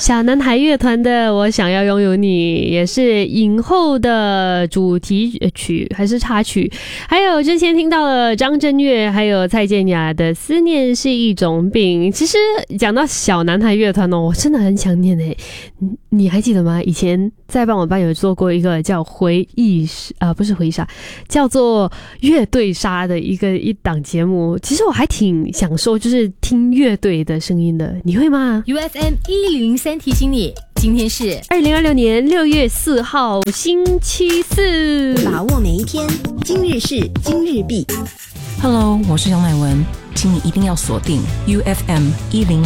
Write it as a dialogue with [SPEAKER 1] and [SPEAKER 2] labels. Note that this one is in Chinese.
[SPEAKER 1] 小男孩乐团的《我想要拥有你》也是影后的主题曲还是插曲，还有之前听到了张震岳还有蔡健雅的《思念是一种病》。其实讲到小男孩乐团哦，我真的很想念诶。你还记得吗？以前在傍晚班有做过一个叫回忆不是回忆杀，叫做乐队杀的一档节目。其实我还挺享受就是听乐队的声音的，你会吗？
[SPEAKER 2] UFM 1003提醒你，今天是
[SPEAKER 1] 2026年6月4号星期四，
[SPEAKER 3] 把握每一天，今日事今日毕。
[SPEAKER 4] Hello， 我是杨乃文，请你一定要锁定 UFM 10